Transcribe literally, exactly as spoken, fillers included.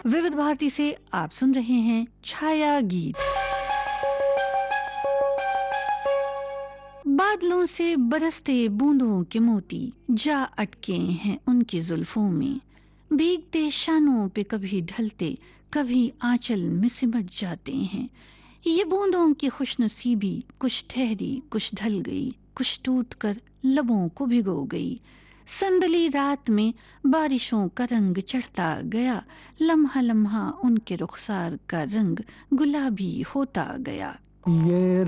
विविध भारती से आप सुन रहे हैं छाया गीत। बादलों से बरसते बूंदों के मोती जा अटके हैं उनकी जुल्फों में। भीगते शानों पे कभी ढलते कभी आंचल में सिमट जाते हैं। ये बूंदों की खुशनसीबी कुछ ठहरी कुछ ढल गई, कुछ टूट कर लबों को भिगो गई। संदली रात में बारिशों का रंग चढ़ता गया, लम्हा लम्हा उनके रुखसार का रंग गुलाबी होता गया। ये